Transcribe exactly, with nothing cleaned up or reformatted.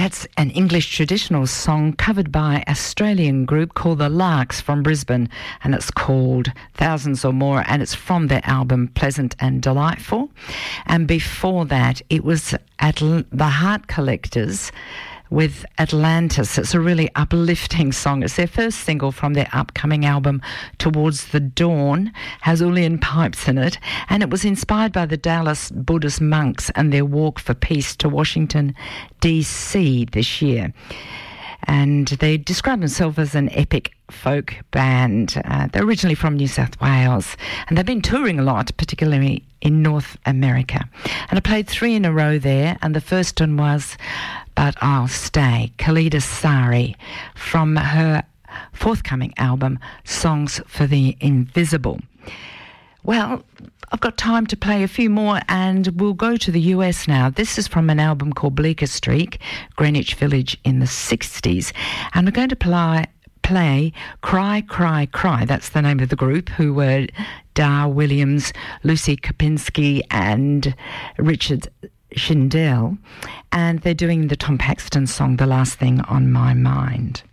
That's an English traditional song covered by an Australian group called The Larks from Brisbane, and it's called Thousands or More, and it's from their album Pleasant and Delightful. And before that, it was at L- The Heart Collectors with Atlantis. It's a really uplifting song. It's their first single from their upcoming album Towards the Dawn, has Uilleann pipes in it, and it was inspired by the Dallas Buddhist monks and their walk for peace to Washington, D C this year. And they describe themselves as an epic folk band. Uh, they're originally from New South Wales, and they've been touring a lot, particularly in North America. And I played three in a row there, and the first one was But I'll Stay, Khalida Sari, from her forthcoming album, Songs for the Invisible. Well, I've got time to play a few more, and we'll go to the U S now. This is from an album called Bleecker Streak, Greenwich Village in the sixties. And we're going to play, play Cry, Cry, Cry. That's the name of the group, who were Dar Williams, Lucy Kopinski and Richard Schindel. And they're doing the Tom Paxton song, The Last Thing on My Mind.